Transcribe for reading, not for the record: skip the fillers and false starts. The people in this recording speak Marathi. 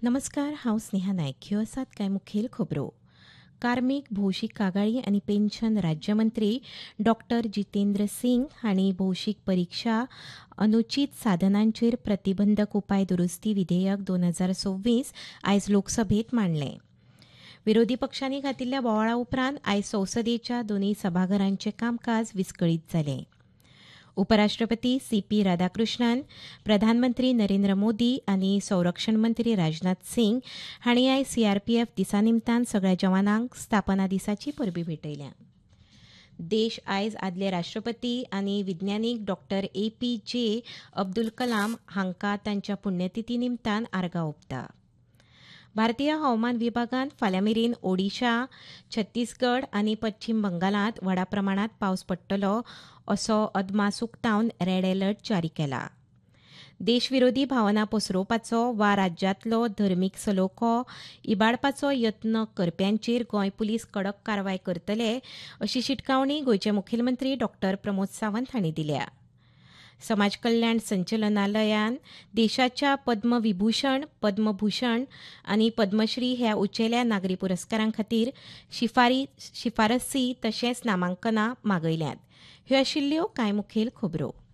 नमस्कार, हांव स्नेहा नायक. ह्यो आसात कांय मुखेल खबरो. कार्मीक, भौशीक कागाळी आनी पेन्शन राज्यमंत्री डॉक्टर जितेंद्र सिंग हांणी भौशीक परीक्षा अनुचित साधनांचेर प्रतिबंधक उपाय दुरुस्ती विधेयक 2026 आयज लोकसभेत मांडलें. विरोधी पक्षांनी घातिल्ल्या बोवाळा उपरांत आयज संसदेच्या दोनूय सभाघरांचें कामकाज विस्कळीत जालें. उपराष्ट्रपती सी.पी. राधाकृष्णन, प्रधानमंत्री नरेंद्र मोदी आनी संरक्षण मंत्री राजनाथ सिंग हांणी आयज सीआरपीएफ दिसा निमतान सगळ्या जवानांक स्थापना दिसाची परबीं भेटयल्या. देश आयज आदले राष्ट्रपती आनी विज्ञानीक डॉक्टर ए.पी.जे. अब्दुल कलाम हांकां तांच्या पुण्यतिथी निमतान आर्गां ओंपता. भारतीय हवामान विभागान फाल्यां मेरेन ओडिशा, छत्तीसगड आनी पश्चीम बंगालांत व्हड प्रमाणांत पावस पडटलो असो अदमास उक्तावन रेड अलर्ट जारी केला. देशविरोधी भावना पसरोवपाचो वा राज्यांतलो धर्मीक सलोखो इबाडपाचो यत्न करप्यांचेर गोंय पुलीस कडक कारवाय करतले अशी शिटकावणी गोंयचे मुखेलमंत्री डॉक्टर प्रमोद सावंत हांणी दिल्या. समाज कल्याण संचालनालयान देशाच्या पद्म विभूषण, पद्मभूषण आनी पद्मश्री ह्या उंचेल्या नागरी पुरस्कारां खातीर शिफारसी तशेंच नामांकनां मागयल्यांत. ह्यो आशिल्ल्यो कांय मुखेल खबरो.